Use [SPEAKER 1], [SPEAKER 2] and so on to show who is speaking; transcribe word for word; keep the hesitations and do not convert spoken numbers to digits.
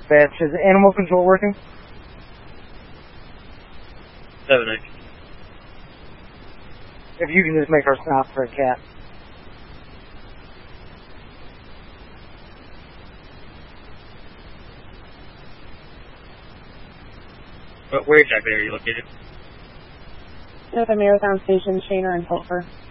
[SPEAKER 1] dispatch. Is animal control working?
[SPEAKER 2] seven X.
[SPEAKER 1] If you can just make our stop for a cat.
[SPEAKER 2] But where exactly are you located?
[SPEAKER 3] At the Marathon Station, Shaner and Pulver.